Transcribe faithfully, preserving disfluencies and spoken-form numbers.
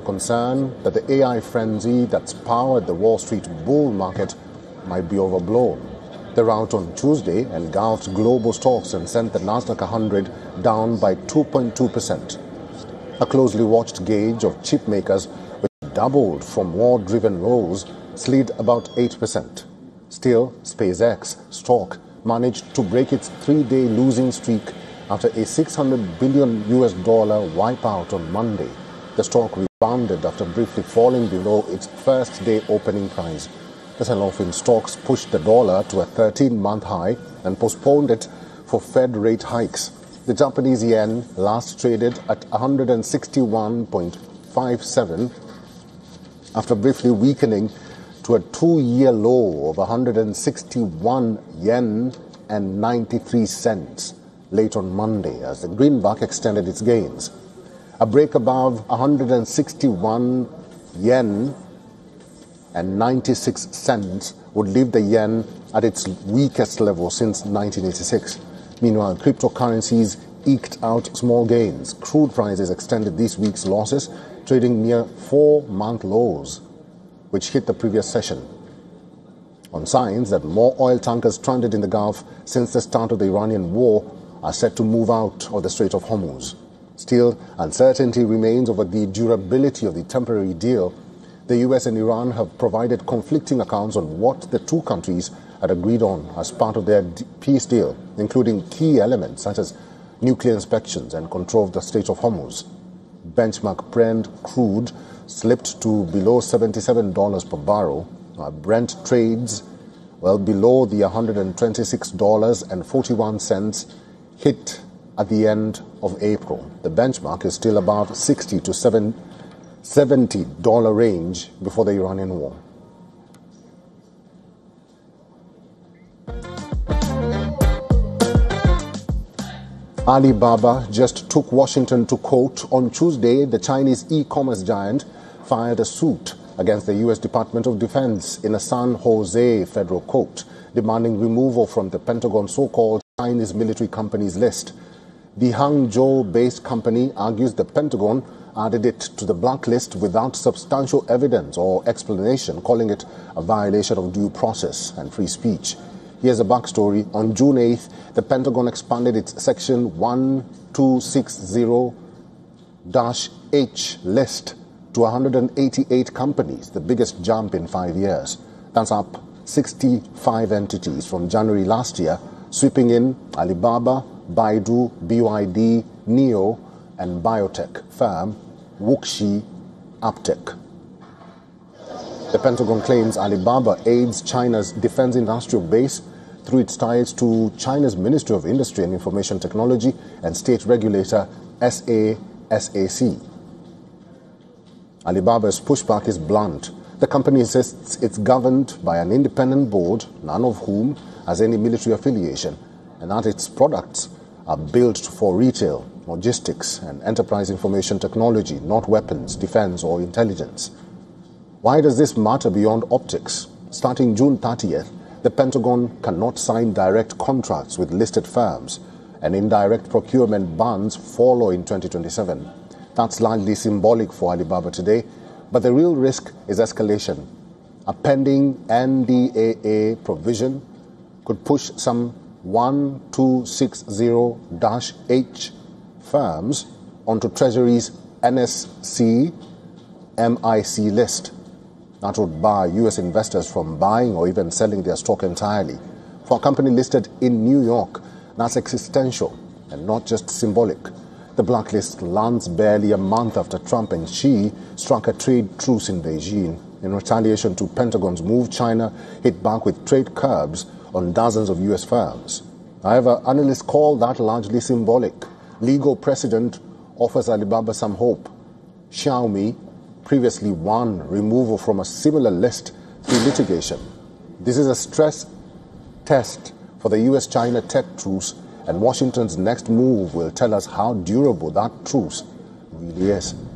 concern that the A I frenzy that's powered the Wall Street bull market might be overblown. The rout on Tuesday engulfed global stocks and sent the Nasdaq one hundred down by two point two percent. A closely watched gauge of chip makers, which doubled from war-driven lows, slid about eight percent. Still, SpaceX stock managed to break its three-day losing streak after a six hundred billion U S dollar wipeout on Monday. The stock rebounded after briefly falling below its first-day opening price. The sell-off in stocks pushed the dollar to a thirteen-month high and postponed it for Fed rate hikes. The Japanese yen last traded at one hundred sixty-one point five seven after briefly weakening to a two-year low of one hundred sixty-one yen and ninety-three cents late on Monday as the greenback extended its gains. A break above one hundred sixty-one yen and ninety-six cents would leave the yen at its weakest level since nineteen eighty-six. Meanwhile, cryptocurrencies eked out small gains. Crude prices extended this week's losses, trading near four-month lows, which hit the previous session, on signs that more oil tankers stranded in the Gulf since the start of the Iranian war are set to move out of the Strait of Hormuz. Still, uncertainty remains over the durability of the temporary deal. The U S and Iran have provided conflicting accounts on what the two countries had agreed on as part of their peace deal, including key elements such as nuclear inspections and control of the Strait of Hormuz. Benchmark Brent crude slipped to below seventy-seven dollars per barrel. Uh, Brent trades well below the one hundred twenty-six dollars and forty-one cents hit at the end of April. The benchmark is still about sixty to seventy dollars range before the Iranian war. Alibaba just took Washington to court. On Tuesday, the Chinese e-commerce giant fired a suit against the U S Department of Defense in a San Jose federal court, demanding removal from the Pentagon's so-called Chinese military companies list. The Hangzhou-based company argues the Pentagon added it to the blacklist without substantial evidence or explanation, calling it a violation of due process and free speech. Here's a backstory. On June eighth, the Pentagon expanded its Section one two six zero dash H list to one hundred eighty-eight companies, the biggest jump in five years. That's up sixty-five entities from January last year, sweeping in Alibaba, Baidu, B Y D, Neo, and biotech firm Wuxi Aptech. The Pentagon claims Alibaba aids China's defense industrial base through its ties to China's Ministry of Industry and Information Technology and state regulator S A S A C. Alibaba's pushback is blunt. The company insists it's governed by an independent board, none of whom has any military affiliation, and that its products are built for retail, logistics, and enterprise information technology, not weapons, defense, or intelligence. Why does this matter beyond optics? Starting June thirtieth, the Pentagon cannot sign direct contracts with listed firms, and indirect procurement bans follow in twenty twenty-seven. That's largely symbolic for Alibaba today, but the real risk is escalation. A pending N D A A provision could push some one two six zero dash H firms onto Treasury's N S C M I C list. That would bar U S investors from buying or even selling their stock entirely. For a company listed in New York, that's existential and not just symbolic. The blacklist lands barely a month after Trump and Xi struck a trade truce in Beijing. In retaliation to Pentagon's move, China hit back with trade curbs on dozens of U S firms. However, analysts call that largely symbolic. Legal precedent offers Alibaba some hope. Xiaomi previously won removal from a similar list through litigation. This is a stress test for the U S China tech truce, and Washington's next move will tell us how durable that truce really is.